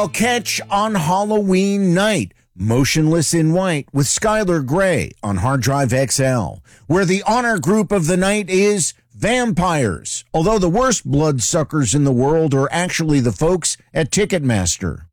I'll catch on Halloween night, Motionless in White with Skylar Grey on Hard Drive XL, where the honor group of the night is vampires, although the worst bloodsuckers in the world are actually the folks at Ticketmaster.